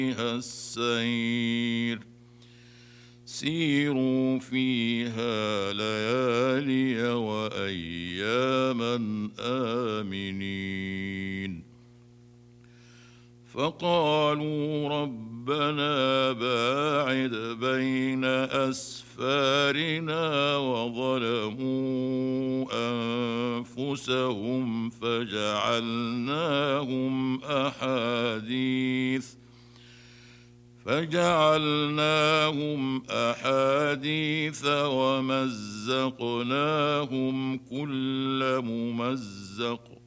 السير سيروا فيها ليالي وأياما آمنين. فقالوا ربنا باعد بين أسفارنا وظلموا أنفسهم فجعلناهم أحاديث ومزقناهم كل ممزق